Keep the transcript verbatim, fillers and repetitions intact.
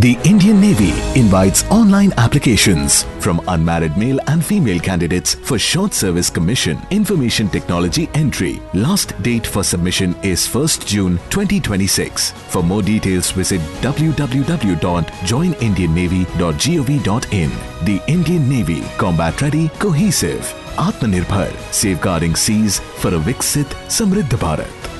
The Indian Navy invites online applications from unmarried male and female candidates for short service commission information technology entry. Last date for submission is first June twenty twenty-six. For more details visit w w w dot join indian navy dot gov dot in. The Indian Navy, combat ready, cohesive, Atmanirbhar, safeguarding seas for a Viksit Samriddh Bharat.